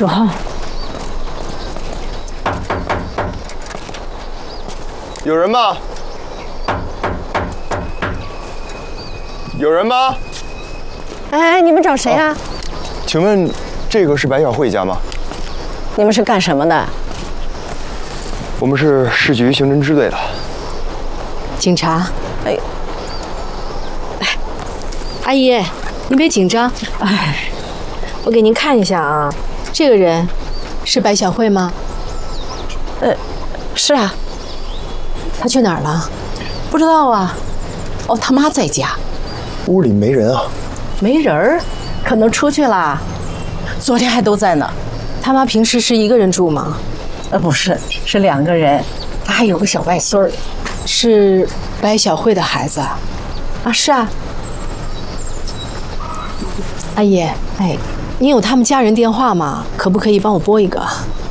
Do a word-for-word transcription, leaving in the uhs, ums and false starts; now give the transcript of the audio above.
主浩， 有人吗？有人吗？ 哎，你们找谁啊？ 请问这个是白小慧家吗？ 你们是干什么的？ 我们是市局刑侦支队的。 警察。 哎， 哎，阿姨，您别紧张。哎，我给您看一下啊，这个人是白小慧吗？ 呃，是啊。 她去哪儿了？ 不知道啊。哦，他妈在家。 屋里没人啊。 没人儿，可能出去了。昨天还都在呢。 他妈平时是一个人住吗？ 呃，不是，是两个人。他还有个小外孙儿。 是白小慧的孩子啊？ 啊，是啊。 阿姨， 哎， 您有他们家人电话吗？可不可以帮我拨一个？